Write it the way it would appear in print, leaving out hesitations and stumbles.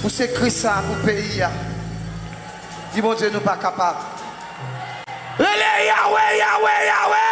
Pour s'écrire ça pour le pays. Dis mon Dieu, nous pas capables. Allez, Yahweh, Yahweh, Yahweh.